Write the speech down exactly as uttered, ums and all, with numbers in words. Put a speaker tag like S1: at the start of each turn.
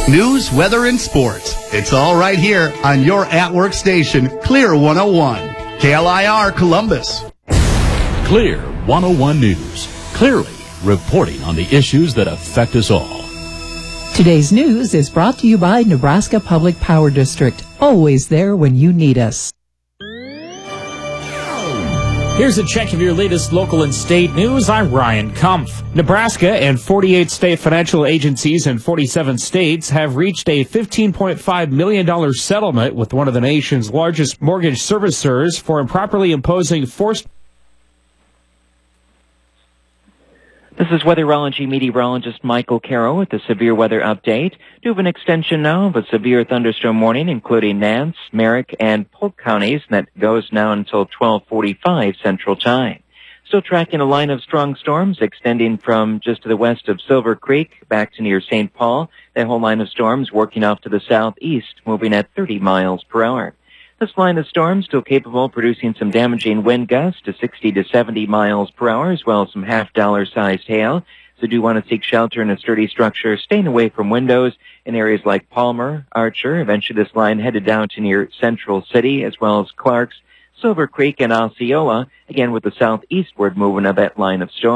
S1: News, weather, and sports. It's all right here on your at-work station, Clear one oh one. K L I R Columbus.
S2: Clear one oh one News. Clearly reporting on the issues that affect us all.
S3: Today's news is brought to you by Nebraska Public Power District. Always there when you need us.
S4: Here's a check of your latest local and state news. I'm Ryan Kumpf. Nebraska and forty-eight state financial agencies in forty-seven states have reached a fifteen point five million dollars settlement with one of the nation's largest mortgage servicers for improperly imposing forced...
S5: This is weatherology meteorologist Michael Caro with the severe weather update. Do have an extension now of a severe thunderstorm warning, including Nance, Merrick, and Polk counties, and that goes now until twelve forty-five Central Time. Still tracking a line of strong storms extending from just to the west of Silver Creek back to near Saint Paul. That whole line of storms working off to the southeast, moving at thirty miles per hour. This line of storms still capable of producing some damaging wind gusts to sixty to seventy miles per hour, as well as some half-dollar sized hail. So do want to seek shelter in a sturdy structure, staying away from windows in areas like Palmer, Archer. Eventually this line headed down to near Central City, as well as Clarks, Silver Creek, and Osceola, again with the southeastward movement of that line of storms.